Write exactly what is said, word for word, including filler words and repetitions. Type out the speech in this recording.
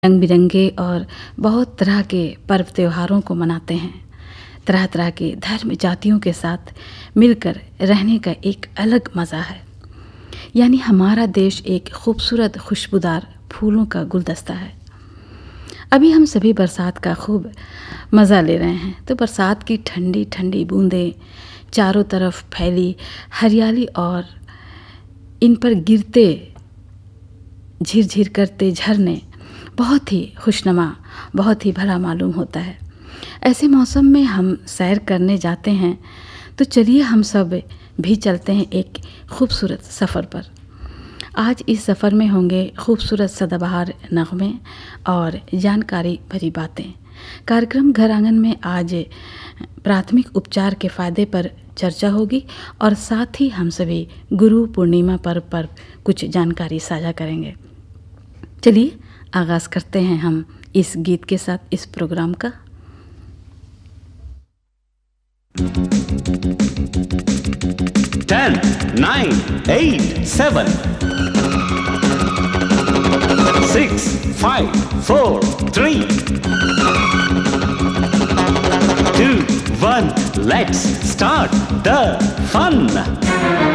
रंग बिरंगे और बहुत तरह के पर्व त्योहारों को मनाते हैं। तरह तरह के धर्म जातियों के साथ मिलकर रहने का एक अलग मज़ा है। यानी हमारा देश एक खूबसूरत खुशबूदार फूलों का गुलदस्ता है। अभी हम सभी बरसात का खूब मज़ा ले रहे हैं। तो बरसात की ठंडी ठंडी बूंदें चारों तरफ फैली हरियाली और इन पर गिरते झिरझिर करते झरने बहुत ही खुशनुमा, बहुत ही भला मालूम होता है। ऐसे मौसम में हम सैर करने जाते हैं तो चलिए हम सब भी चलते हैं एक खूबसूरत सफ़र पर। आज इस सफ़र में होंगे खूबसूरत सदाबहार नग़मे और जानकारी भरी बातें। कार्यक्रम घर आंगन में आज प्राथमिक उपचार के फ़ायदे पर चर्चा होगी और साथ ही हम सभी गुरु पूर्णिमा पर्व पर कुछ जानकारी साझा करेंगे। चलिए आगाज़ करते हैं हम इस गीत के साथ इस प्रोग्राम का। Ten, nine, eight, seven, six, five, four, three, to, one, let's start the fun.